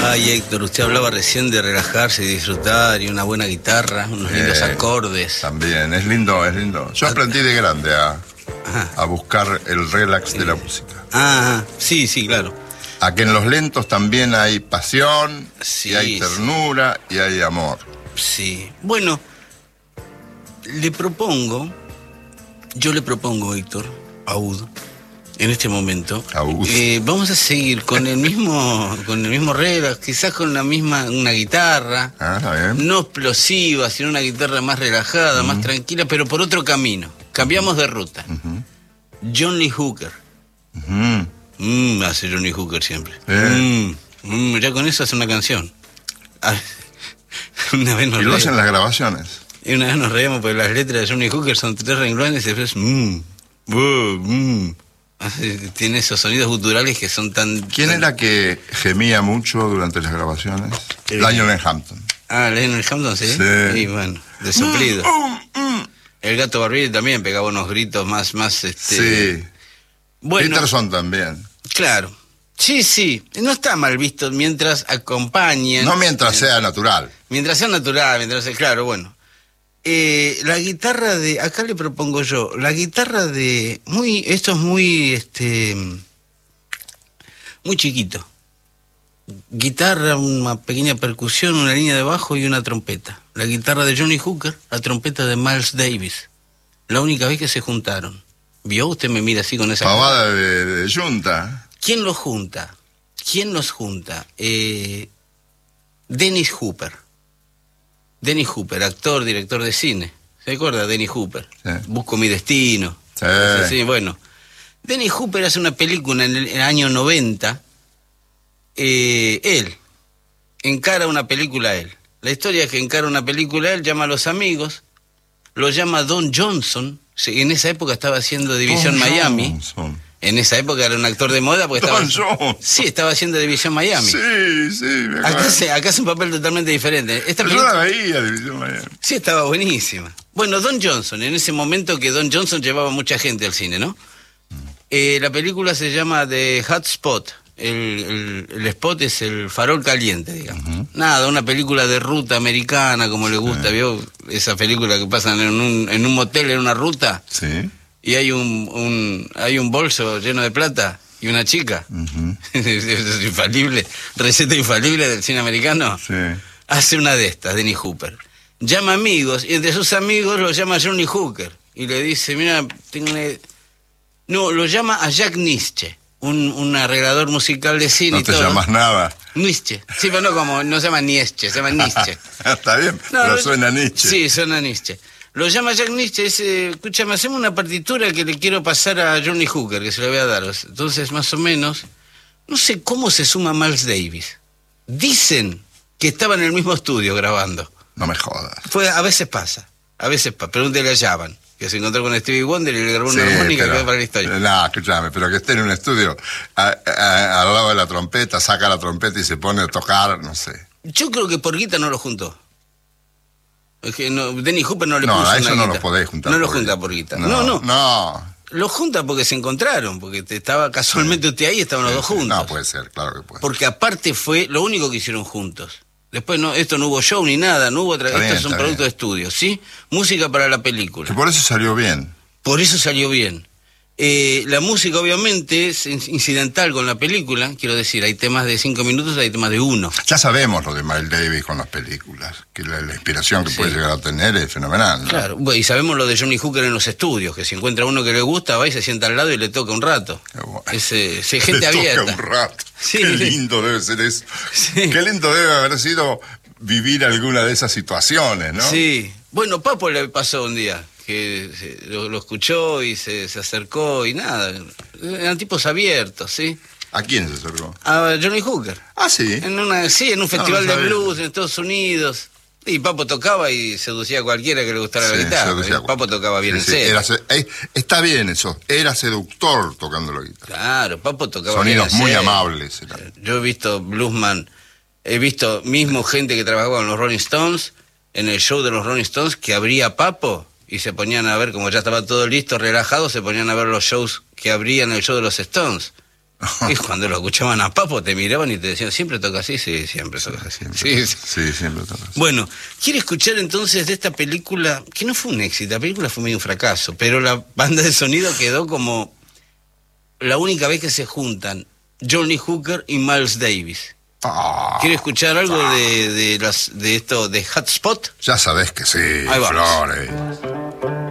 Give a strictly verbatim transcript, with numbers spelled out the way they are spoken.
Ay, Héctor, usted hablaba recién de relajarse y disfrutar y una buena guitarra, unos eh, lindos acordes. También, es lindo, es lindo. Yo aprendí de grande a, a buscar el relax sí. de la música. Ah, sí, sí, claro. A que en los lentos también hay pasión, sí, y hay ternura sí. y hay amor. Sí, bueno, le propongo, yo le propongo, Héctor, Aud, en este momento, eh, vamos a seguir con el mismo con el mismo relax, quizás con la misma, una guitarra, ah, está bien. No explosiva, sino una guitarra más relajada, uh-huh. más tranquila, pero por otro camino. Cambiamos uh-huh. de ruta. Uh-huh. John Lee Hooker. Uh-huh. Mm, hace Johnny Hooker siempre. Eh. Mm, mm, ya con eso hace una canción. Ah, una vez nos y lo hacen las grabaciones. Y una vez nos reíamos porque las letras de Johnny Hooker son tres renglones y después mmm, uh, mm. Tiene esos sonidos guturales que son tan... ¿Quién tan... era que gemía mucho durante las grabaciones? Eh, Lionel Hampton. Ah, Lionel Hampton, ¿sí? Sí. Y bueno, de soplido. Mm, mm, mm. El Gato Barbieri también pegaba unos gritos más, más, este... Sí. Bueno, Peterson también. Claro. Sí, sí. No está mal visto mientras acompañen. No mientras sea natural. Mientras sea natural, mientras sea... Claro, bueno. Eh, la guitarra de... Acá le propongo yo. La guitarra de... muy Esto es muy... este muy chiquito. Guitarra, una pequeña percusión, una línea de bajo y una trompeta. La guitarra de Johnny Hooker, la trompeta de Miles Davis. La única vez que se juntaron. ¿Vio? Usted me mira así con esa... Pavada de, de yunta. ¿Quién los junta? ¿Quién los junta? Eh, Dennis Hooper. Dennis Hooper, actor, director de cine. ¿Se acuerda? Dennis Hooper. Sí. Busco mi destino. Sí. Sí, bueno. Dennis Hooper hace una película en el, en el año noventa. Eh, él encara una película él. La historia es que encara una película él, llama a los amigos, lo llama Don Johnson. Sí, en esa época estaba haciendo División Don Miami. Johnson. En esa época era un actor de moda porque Don estaba... Johnson. Sí, estaba haciendo División Miami. Sí, sí, me acuerdo. Acá hace, acá hace un papel totalmente diferente. Esta Pero película... yo la veía, División Miami. Sí, estaba buenísima. Bueno, Don Johnson, en ese momento que Don Johnson llevaba mucha gente al cine, ¿no? Mm. Eh, la película se llama The Hot Spot. El, el, el spot es el farol caliente, digamos. Uh-huh. Nada, una película de ruta americana, como le gusta, sí. ¿Vio? Esa película que pasan en un, en un motel, en una ruta. Sí. Y hay un, un hay un bolso lleno de plata y una chica. Uh-huh. Es infalible, receta infalible del cine americano. Sí. Hace una de estas, Dennis Hooper. Llama amigos, y entre sus amigos lo llama Johnny Hooker. Y le dice, mira, tengo una... No, lo llama a Jack Nitzsche, un, un arreglador musical de cine. No y te todo. llamas nada. Nietzsche. Sí, pero no como, no se llama Nietzsche, se llama Nietzsche. Está bien, no, pero suena Nietzsche. Sí, suena Nietzsche. Lo llama Jack Nitzsche, dice, escúchame, hacemos una partitura que le quiero pasar a Johnny Hooker, que se la voy a dar. Entonces, más o menos, no sé cómo se suma Miles Davis. Dicen que estaba en el mismo estudio grabando. No me jodas. Fue, a veces pasa, a veces pasa. Pregúntele a Javan, que se encontró con Stevie Wonder y le grabó una sí, armónica pero, que quedó para la historia. No, escúchame, pero que esté en un estudio a, a, al lado de la trompeta, saca la trompeta y se pone a tocar, no sé. Yo creo que por guita no lo juntó. Es que no, Dennis Hooper no le no, puso a eso una no guita. lo podés juntar. No lo por junta guita. por guita. No, no, no. No. Lo junta porque se encontraron, porque te estaba casualmente usted ahí y estaban sí, los dos sí. juntos. No, puede ser, claro que puede. Porque aparte fue lo único que hicieron juntos. Después no, esto no hubo show ni nada, no hubo otra. Esto bien, es un producto bien. de estudio, ¿sí? Música para la película. Que por eso salió bien. Por eso salió bien. Eh, la música obviamente es incidental con la película, quiero decir, hay temas de cinco minutos, hay temas de uno. Ya sabemos lo de Miles Davis con las películas, que la, la inspiración que sí. puede llegar a tener es fenomenal, ¿no? Claro, bueno, y sabemos lo de Johnny Hooker en los estudios, que si encuentra uno que le gusta, va y se sienta al lado y le toca un rato. Bueno. Es, es gente le abierta. Toca un rato. Sí. Qué lindo debe ser eso. Sí. Qué lindo debe haber sido vivir alguna de esas situaciones, ¿no? Sí. Bueno, Papo le pasó un día. Que se, lo, lo escuchó y se, se acercó y nada, eran tipos abiertos, ¿sí? ¿A quién se acercó? A Johnny Hooker. Ah, sí. En una, sí, en un festival no, no de blues en Estados Unidos. Y Papo tocaba y seducía a cualquiera que le gustara sí, la guitarra. Papo tocaba bien sí, en sí, serio. Era, está bien eso, era seductor tocando la guitarra. Claro, Papo tocaba Sonidos bien en muy serio. amables. Eran. Yo he visto bluesman, he visto mismo gente que trabajaba con los Rolling Stones, en el show de los Rolling Stones, que abría Papo. Y se ponían a ver, como ya estaba todo listo, relajado, se ponían a ver los shows que abrían el show de los Stones. Es cuando lo escuchaban a Papo, te miraban y te decían, ¿siempre toca así? Sí, siempre toca así. Siempre, Sí, sí. sí, siempre toca así. Bueno, ¿quiere escuchar entonces de esta película? Que no fue un éxito, la película fue medio un fracaso, pero la banda de sonido quedó como la única vez que se juntan Johnny Hooker y Miles Davis. Ah, ¿Quiere escuchar algo ah. de, de, las, de esto, de Hotspot? Ya sabés que sí, Ahí vamos. Flores.